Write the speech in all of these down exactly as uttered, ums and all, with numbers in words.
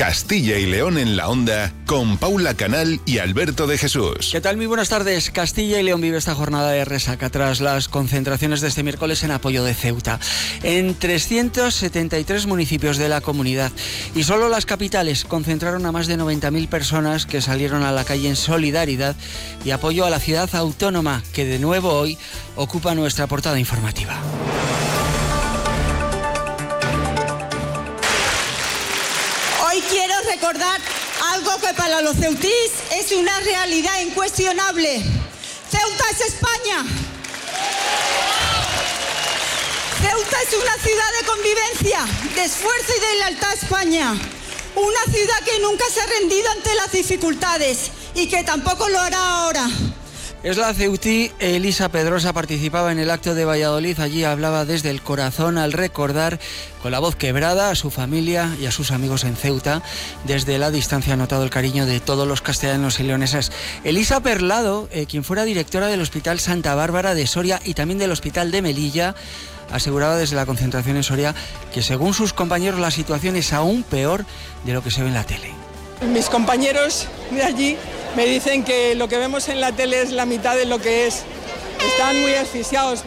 Castilla y León en la Onda, con Paula Canal y Alberto de Jesús. ¿Qué tal? Muy buenas tardes. Castilla y León vive esta jornada de resaca tras las concentraciones de este miércoles en apoyo de Ceuta. En trescientos setenta y tres municipios de la comunidad. Y solo las capitales concentraron a más de noventa mil personas que salieron a la calle en solidaridad y apoyo a la ciudad autónoma, que de nuevo hoy ocupa nuestra portada informativa. Hoy quiero recordar algo que para los ceutíes es una realidad incuestionable. Ceuta es España. Ceuta es una ciudad de convivencia, de esfuerzo y de lealtad a España. Una ciudad que nunca se ha rendido ante las dificultades y que tampoco lo hará ahora. Es la ceutí Elisa Pedrosa, participaba en el acto de Valladolid. Allí hablaba desde el corazón al recordar con la voz quebrada a su familia y a sus amigos en Ceuta. Desde la distancia ha notado el cariño de todos los castellanos y leoneses. Elisa Perlado, eh, quien fuera directora del Hospital Santa Bárbara de Soria y también del Hospital de Melilla, aseguraba desde la concentración en Soria que según sus compañeros la situación es aún peor de lo que se ve en la tele. Mis compañeros de allí me dicen que lo que vemos en la tele es la mitad de lo que es. Están muy asfixiados.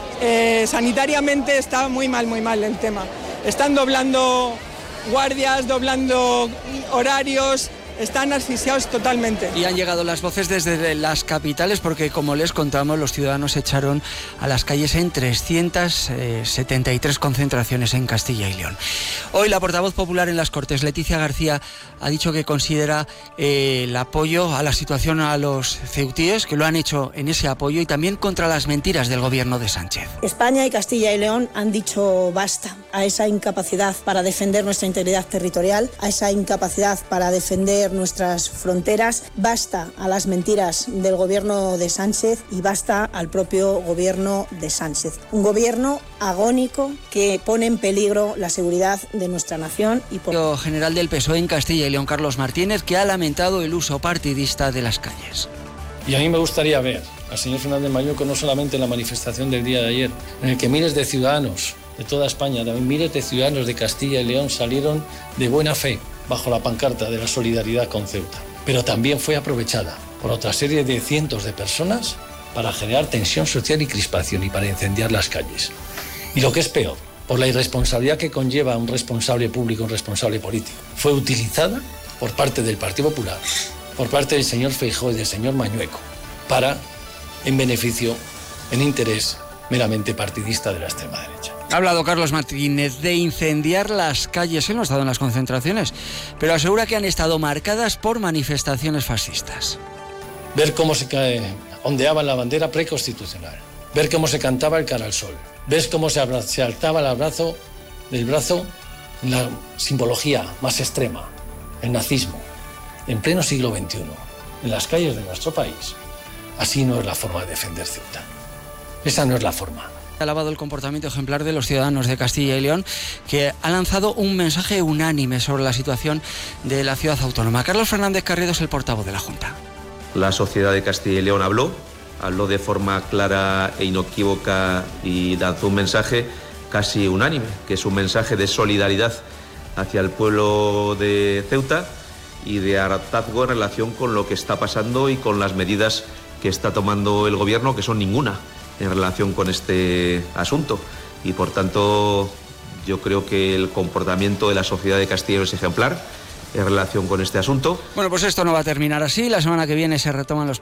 Eh, sanitariamente está muy mal, muy mal el tema. Están doblando guardias, doblando horarios. Están asfixiados totalmente. Y han llegado las voces desde las capitales porque, como les contamos, los ciudadanos echaron a las calles en trescientas setenta y tres concentraciones en Castilla y León. Hoy la portavoz popular en las Cortes, Leticia García, ha dicho que considera eh, el apoyo a la situación a los ceutíes, que lo han hecho en ese apoyo, y también contra las mentiras del gobierno de Sánchez. España y Castilla y León han dicho basta a esa incapacidad para defender nuestra integridad territorial, a esa incapacidad para defender nuestras fronteras, basta a las mentiras del gobierno de Sánchez y basta al propio gobierno de Sánchez. Un gobierno agónico que pone en peligro la seguridad de nuestra nación. Y por... El general del P S O E en Castilla y León, Carlos Martínez, que ha lamentado el uso partidista de las calles. Y a mí me gustaría ver al señor Fernández Mañueco no solamente en la manifestación del día de ayer, en el que miles de ciudadanos de toda España, también miles de ciudadanos de Castilla y León salieron de buena fe bajo la pancarta de la solidaridad con Ceuta, pero también fue aprovechada por otra serie de cientos de personas para generar tensión social y crispación y para incendiar las calles. Y lo que es peor, por la irresponsabilidad que conlleva un responsable público, un responsable político, fue utilizada por parte del Partido Popular, por parte del señor Feijóo y del señor Mañueco, para, en beneficio, en interés meramente partidista de la extrema derecha. Ha hablado Carlos Martínez de incendiar las calles. Él no ha estado en las concentraciones, pero asegura que han estado marcadas por manifestaciones fascistas. Ver cómo se cae, ondeaba la bandera preconstitucional, ver cómo se cantaba el cara al sol, ver cómo se, abra, se alzaba el abrazo del brazo en la simbología más extrema, el nazismo, en pleno siglo veintiuno, en las calles de nuestro país. Así no es la forma de defender Ceuta. Esa no es la forma. Ha alabado el comportamiento ejemplar de los ciudadanos de Castilla y León, que ha lanzado un mensaje unánime sobre la situación de la ciudad autónoma. Carlos Fernández Carriedo es el portavoz de la Junta. La sociedad de Castilla y León habló, habló de forma clara e inequívoca y lanzó un mensaje casi unánime, que es un mensaje de solidaridad hacia el pueblo de Ceuta y de hartazgo en relación con lo que está pasando y con las medidas que está tomando el gobierno, que son ninguna en relación con este asunto. Y por tanto, yo creo que el comportamiento de la sociedad de Castilla y León es ejemplar en relación con este asunto. Bueno, pues esto no va a terminar así. La semana que viene se retoman los